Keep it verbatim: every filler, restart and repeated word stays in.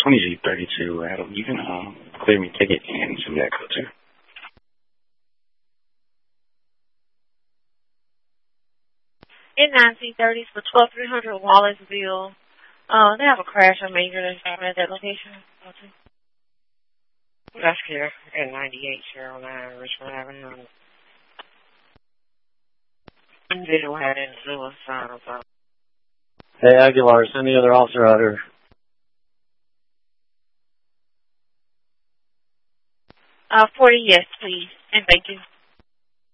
twenty G thirty-two, Adam. You can uh, clear me ticket and send me that code too. In nineteen thirties for twelve three hundred Wallaceville. Uh, they have a crash or major that's happened at that location. Okay. That's here at ninety-eight Cheryl nine Richmond Avenue. They don't have any suicidal thoughts. Hey, Aguilar, send the other officer out here. Uh, forty, yes, please. And thank you.